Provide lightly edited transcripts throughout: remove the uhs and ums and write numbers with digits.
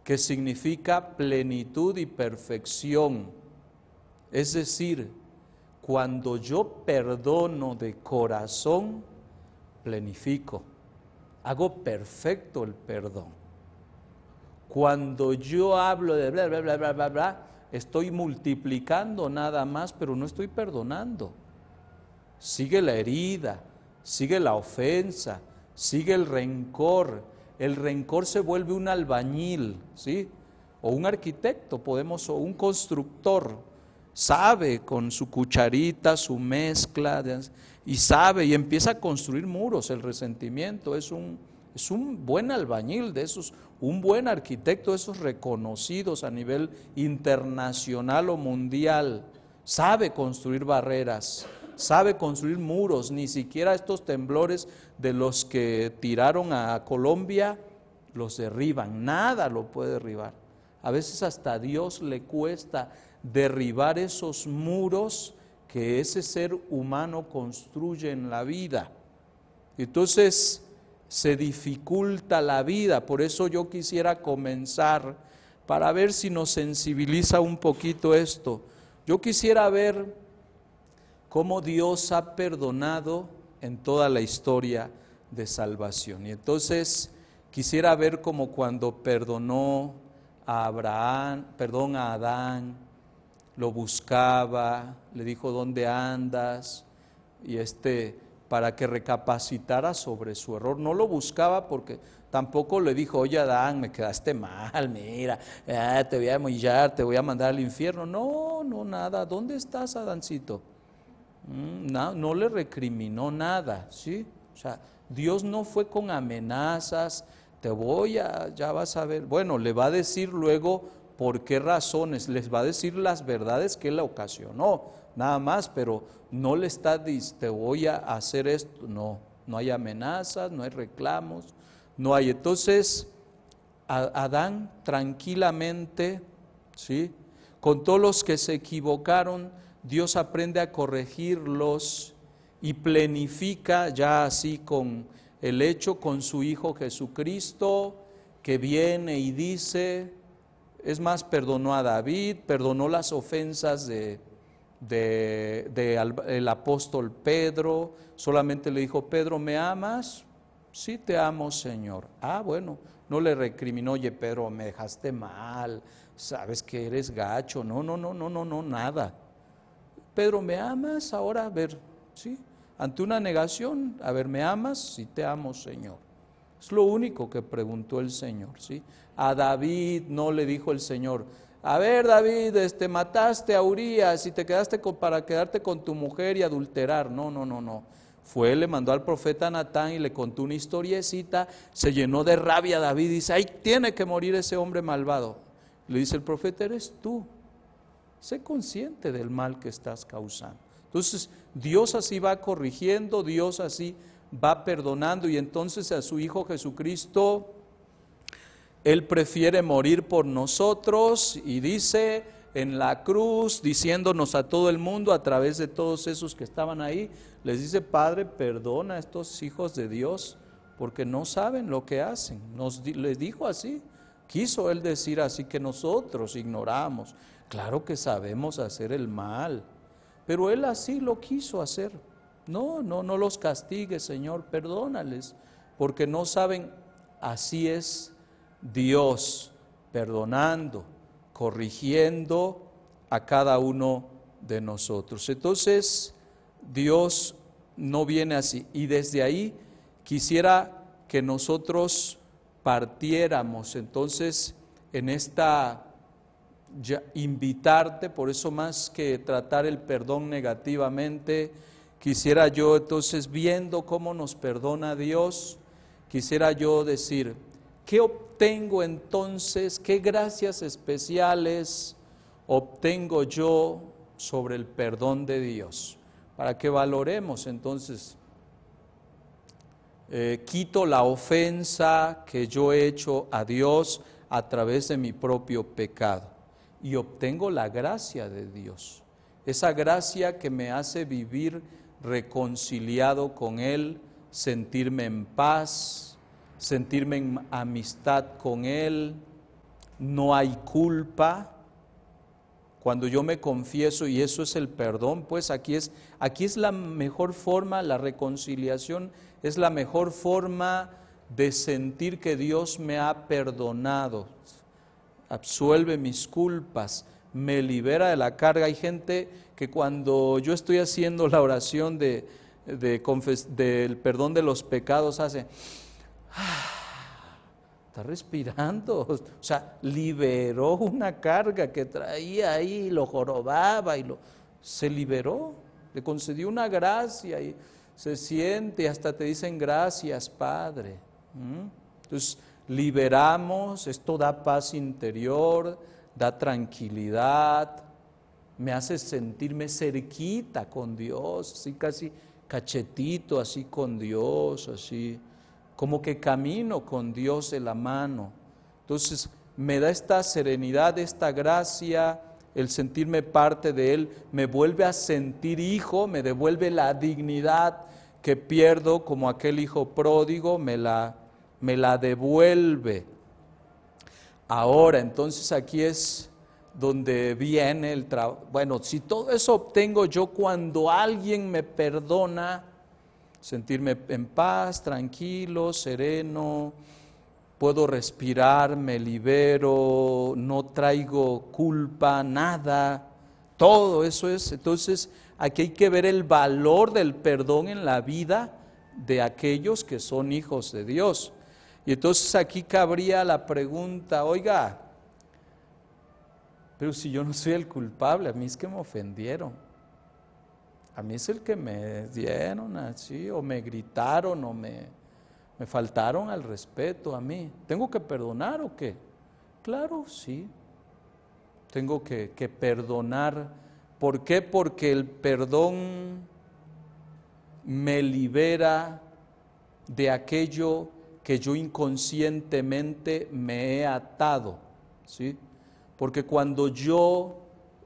que significa plenitud y perfección. Es decir, cuando yo perdono de corazón, plenifico, hago perfecto el perdón. Cuando yo hablo de bla, bla, bla, bla, bla, bla, estoy multiplicando nada más, pero no estoy perdonando. Sigue la herida, sigue la ofensa, sigue el rencor. El rencor se vuelve un albañil, ¿sí? O un arquitecto, o un constructor. Sabe con su cucharita, su mezcla, y sabe y empieza a construir muros. El resentimiento es un buen albañil de esos, un buen arquitecto de esos reconocidos a nivel internacional o mundial. Sabe construir barreras, sabe construir muros. Ni siquiera estos temblores de los que tiraron a Colombia los derriban, nada lo puede derribar. A veces hasta a Dios le cuesta derribar esos muros que ese ser humano construye en la vida. Entonces se dificulta la vida. Por eso yo quisiera comenzar para ver si nos sensibiliza un poquito esto. Yo quisiera ver cómo Dios ha perdonado en toda la historia de salvación. Y entonces quisiera ver como cuando perdonó a Adán, lo buscaba, le dijo ¿dónde andas? Y para que recapacitara sobre su error. No lo buscaba porque tampoco le dijo, oye Adán, me quedaste mal, mira, te voy a humillar, te voy a mandar al infierno. No, nada. ¿Dónde estás, Adancito? No le recriminó nada, ¿sí? O sea, Dios no fue con amenazas, ya vas a ver. Bueno, le va a decir luego por qué razones, les va a decir las verdades que él ocasionó, nada más, pero no le está diciendo, te voy a hacer esto, no hay amenazas, no hay reclamos, no hay. Entonces, Adán tranquilamente, ¿sí? Con todos los que se equivocaron, Dios aprende a corregirlos y plenifica ya así con el hecho, con su Hijo Jesucristo, que viene y dice, es más, perdonó a David, perdonó las ofensas el apóstol Pedro, solamente le dijo, Pedro, ¿me amas? Sí te amo, Señor. Bueno, no le recriminó, oye Pedro, me dejaste mal, sabes que eres gacho, no, nada. Pedro, ¿me amas? Ahora, a ver, ¿sí? Ante una negación, a ver, ¿me amas? Sí te amo, Señor. Es lo único que preguntó el Señor, ¿sí? A David no le dijo el Señor, a ver David, mataste a Urías y te quedaste para quedarte con tu mujer y adulterar. No. Le mandó al profeta Natán y le contó una historiecita, se llenó de rabia David y dice, ¡ay, tiene que morir ese hombre malvado! Le dice el profeta, eres tú. Sé consciente del mal que estás causando. Entonces, Dios así va corrigiendo, Dios así va perdonando, y entonces a su Hijo Jesucristo, Él prefiere morir por nosotros y dice en la cruz, diciéndonos a todo el mundo, a través de todos esos que estaban ahí, les dice, Padre, perdona a estos hijos de Dios, porque no saben lo que hacen. Les dijo así, quiso Él decir así, que nosotros ignoramos. Claro que sabemos hacer el mal, pero Él así lo quiso hacer. No los castigues, Señor, perdónales, porque no saben. Así es Dios, perdonando, corrigiendo a cada uno de nosotros. Entonces, Dios no viene así. Y desde ahí quisiera que nosotros partiéramos. Entonces, en invitarte, por eso más que tratar el perdón negativamente, quisiera yo entonces, viendo cómo nos perdona Dios, quisiera yo decir, ¿qué obtengo entonces? ¿Qué gracias especiales obtengo yo sobre el perdón de Dios? Para que valoremos entonces, quito la ofensa que yo he hecho a Dios a través de mi propio pecado y obtengo la gracia de Dios, esa gracia que me hace vivir reconciliado con Él, sentirme en paz, sentirme en amistad con Él, no hay culpa. Cuando yo me confieso, y eso es el perdón, pues aquí es la mejor forma, la reconciliación es la mejor forma de sentir que Dios me ha perdonado, absuelve mis culpas, me libera de la carga. Hay gente que cuando yo estoy haciendo la oración del perdón de los pecados hace, está respirando, o sea, liberó una carga que traía ahí, lo jorobaba se liberó, le concedió una gracia y se siente, hasta te dicen gracias, Padre. Entonces, liberamos, esto da paz interior, da tranquilidad, me hace sentirme cerquita con Dios, así casi cachetito, así con Dios, así como que camino con Dios de la mano. Entonces me da esta serenidad, esta gracia, el sentirme parte de Él, me vuelve a sentir hijo, me devuelve la dignidad que pierdo como aquel hijo pródigo, me la devuelve. Ahora, entonces aquí es donde viene el trabajo. Bueno, si todo eso obtengo yo cuando alguien me perdona, sentirme en paz, tranquilo, sereno, puedo respirar, me libero, no traigo culpa, nada, todo eso es. Entonces aquí hay que ver el valor del perdón en la vida de aquellos que son hijos de Dios. Y entonces aquí cabría la pregunta, oiga, pero si yo no soy el culpable, a mí es que me ofendieron. A mí es el que me dieron así, o me gritaron, o me faltaron al respeto a mí. ¿Tengo que perdonar o qué? Claro, sí. Tengo que perdonar. ¿Por qué? Porque el perdón me libera de aquello que yo inconscientemente me he atado, ¿sí? Porque cuando yo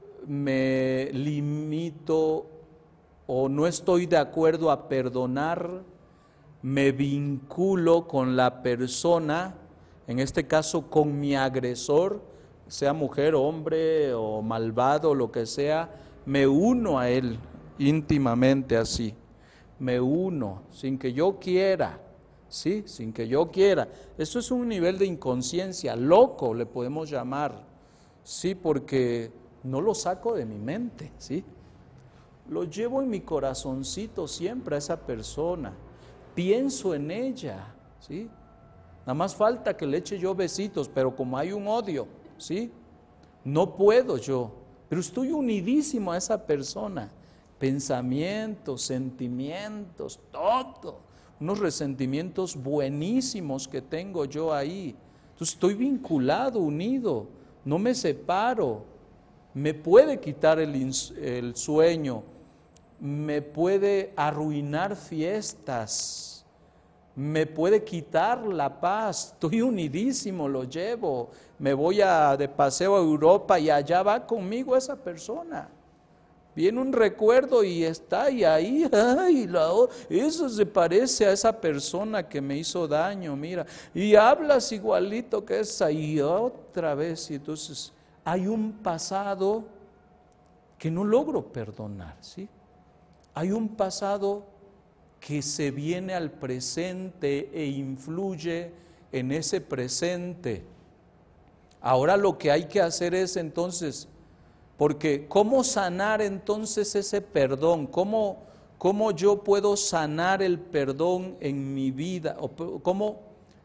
me limito o no estoy de acuerdo a perdonar, me vinculo con la persona, en este caso con mi agresor, sea mujer, hombre o malvado, lo que sea, me uno a él íntimamente así, me uno sin que yo quiera, ¿sí? Sin que yo quiera. Eso es un nivel de inconsciencia, loco le podemos llamar, sí, porque no lo saco de mi mente, ¿sí? Lo llevo en mi corazoncito siempre a esa persona, pienso en ella, ¿sí? Nada más falta que le eche yo besitos, pero como hay un odio, ¿sí? No puedo yo, pero estoy unidísimo a esa persona, pensamientos, sentimientos, todo, unos resentimientos buenísimos que tengo yo ahí. Entonces estoy vinculado, unido, no me separo, me puede quitar el sueño, me puede arruinar fiestas, me puede quitar la paz, estoy unidísimo, lo llevo, me voy de paseo a Europa y allá va conmigo esa persona. Viene un recuerdo y está y ahí, ay, eso se parece a esa persona que me hizo daño, mira, y hablas igualito que esa y otra vez, y entonces hay un pasado que no logro perdonar, ¿sí? Hay un pasado que se viene al presente e influye en ese presente. Ahora lo que hay que hacer es entonces, porque ¿cómo sanar entonces ese perdón? ¿Cómo yo puedo sanar el perdón en mi vida? ¿Cómo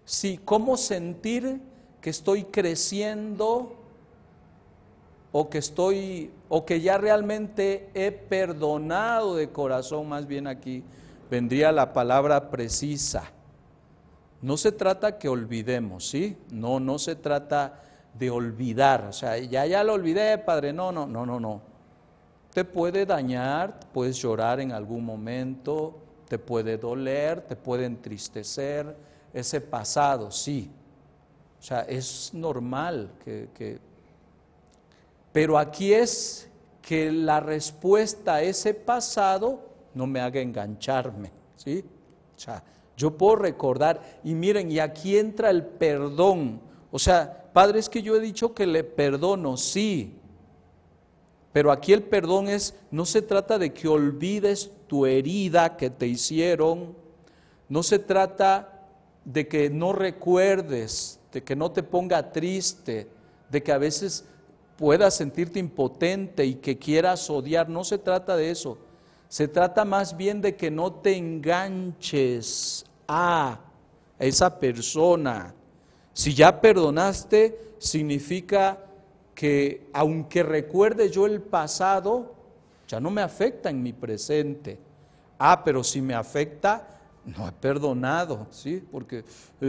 sentir que estoy creciendo o que ya realmente he perdonado de corazón? Más bien aquí vendría la palabra precisa. No se trata que olvidemos, ¿sí? No se trata de olvidar, o sea, ya lo olvidé, Padre, no. Te puede dañar, puedes llorar en algún momento, te puede doler, te puede entristecer ese pasado, sí. O sea, es normal pero aquí es que la respuesta a ese pasado no me haga engancharme, ¿sí? O sea, yo puedo recordar, y miren, y aquí entra el perdón, o sea, padre, es que yo he dicho que le perdono, sí. Pero aquí el perdón no se trata de que olvides tu herida que te hicieron, no se trata de que no recuerdes, de que no te ponga triste, de que a veces puedas sentirte impotente y que quieras odiar, no se trata de eso. Se trata más bien de que no te enganches a esa persona. Si ya perdonaste, significa que aunque recuerde yo el pasado, ya no me afecta en mi presente. Pero si me afecta, no he perdonado, ¿sí? Porque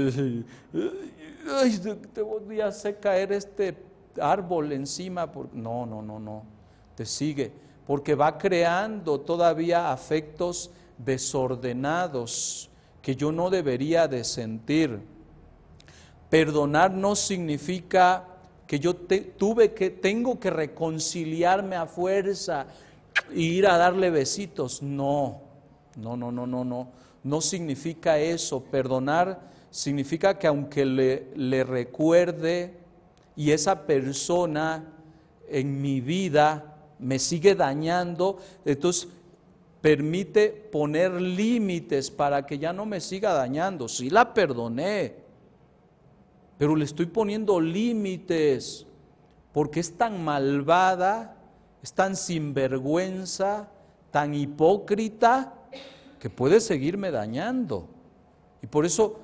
te voy a hacer caer este árbol encima. No, te sigue, porque va creando todavía afectos desordenados que yo no debería de sentir. Perdonar no significa que yo tengo que reconciliarme a fuerza e ir a darle besitos. No significa eso. Perdonar significa que aunque le recuerde y esa persona en mi vida me sigue dañando, entonces permite poner límites para que ya no me siga dañando. Sí la perdoné, pero le estoy poniendo límites, porque es tan malvada, es tan sinvergüenza, tan hipócrita, que puede seguirme dañando. Y por eso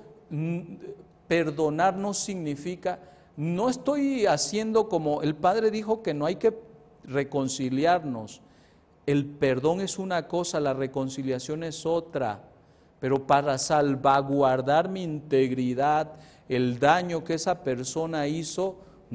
perdonar no significa, no estoy haciendo como el Padre dijo que no hay que reconciliarnos. El perdón es una cosa, la reconciliación es otra, pero para salvaguardar mi integridad, el daño que esa persona hizo,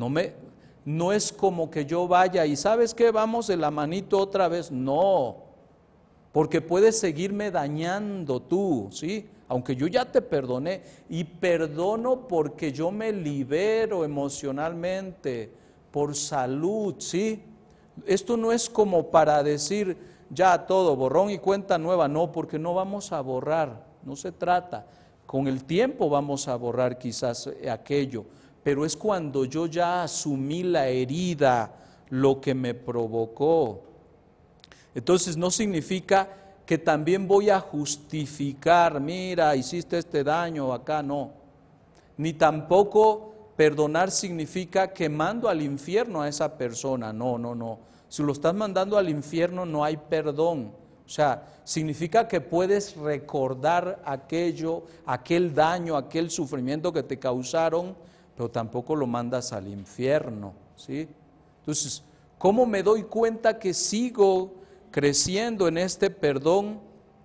no es como que yo vaya y ¿sabes qué? Vamos de la manito otra vez. No, porque puedes seguirme dañando tú, ¿sí? Aunque yo ya te perdoné, y perdono porque yo me libero emocionalmente, por salud, ¿sí? Esto no es como para decir ya todo, borrón y cuenta nueva, no, porque no vamos a borrar, no se trata. Con el tiempo vamos a borrar quizás aquello, pero es cuando yo ya asumí la herida, lo que me provocó. Entonces no significa que también voy a justificar, mira, hiciste este daño acá, no. Ni tampoco perdonar significa que mando al infierno a esa persona, no. Si lo estás mandando al infierno no hay perdón. O sea, significa que puedes recordar aquello, aquel daño, aquel sufrimiento que te causaron, pero tampoco lo mandas al infierno, ¿sí? Entonces, ¿cómo me doy cuenta que sigo creciendo en este perdón?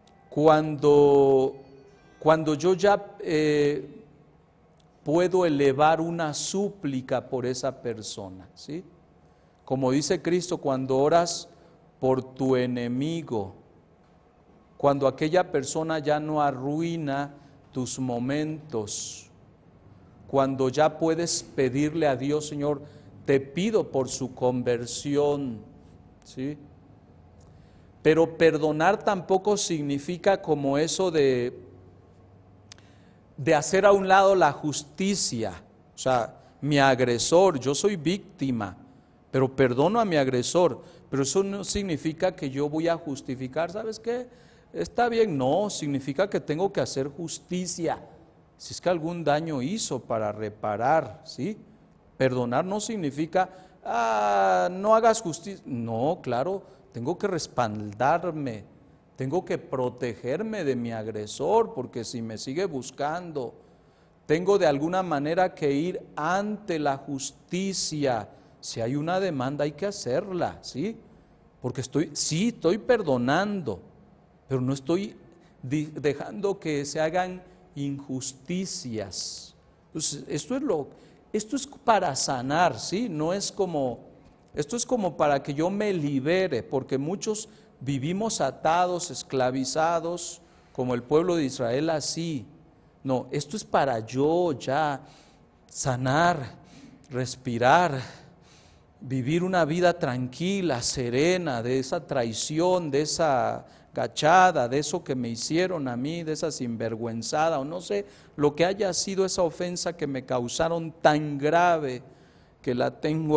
Cuando yo ya puedo elevar una súplica por esa persona, ¿sí? Como dice Cristo, cuando oras por tu enemigo, cuando aquella persona ya no arruina tus momentos, cuando ya puedes pedirle a Dios, Señor, te pido por su conversión, ¿sí? Pero perdonar tampoco significa como eso de hacer a un lado la justicia. O sea, mi agresor, yo soy víctima, pero perdono a mi agresor. Pero eso no significa que yo voy a justificar, ¿sabes qué? Está bien, no, significa que tengo que hacer justicia. Si es que algún daño hizo para reparar, ¿sí? Perdonar no significa, no hagas justicia. No, claro, tengo que respaldarme, tengo que protegerme de mi agresor, porque si me sigue buscando, tengo de alguna manera que ir ante la justicia. Si hay una demanda hay que hacerla, ¿sí? Porque estoy perdonando, pero no estoy dejando que se hagan injusticias. Entonces, esto es para sanar, ¿sí? Esto es como para que yo me libere, porque muchos vivimos atados, esclavizados, como el pueblo de Israel así. No, esto es para yo ya sanar, respirar vivir una vida tranquila, serena, de esa traición, de esa gachada, de eso que me hicieron a mí, de esa sinvergüenzada, o no sé, lo que haya sido esa ofensa que me causaron tan grave que la tengo